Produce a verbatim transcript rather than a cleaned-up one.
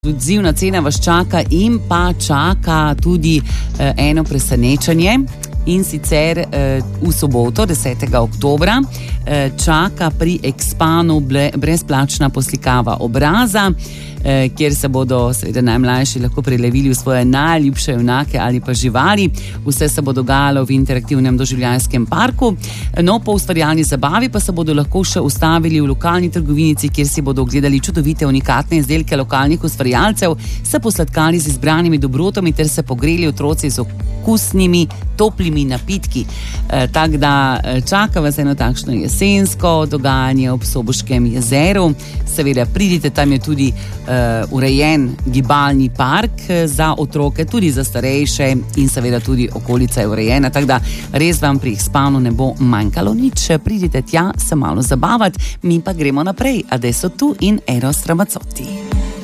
Odzivna cena vas čaka in pa čaka tudi eh, eno presenečenje. In sicer eh, v soboto, desetega oktobra, eh, čaka pri Expanu ble, brezplačna poslikava obraza, eh, kjer se bodo seveda najmlajši lahko prelevili v svoje najljubše junake ali pa živali. Vse se bo dogajalo v interaktivnem doživljajskem parku. No, po ustvarjalni zabavi pa se bodo lahko še ustavili v lokalni trgovinici, kjer si bodo ogledali čudovite unikatne izdelke lokalnih ustvarjalcev, se posladkali z izbranimi dobrotami ter se pogreli otroci z okusnimi, toplimi napitki. E, tak da čaka vas eno takšno jesensko dogajanje ob Soboškem jezeru. Seveda pridite, tam je tudi e, urejen gibalni park za otroke, tudi za starejše in seveda tudi okolica je urejena, tako da res vam pri Expanu ne bo manjkalo nič. Pridite tja se malo zabavati, mi pa gremo naprej. Adesso tu in Eros Ramazzotti.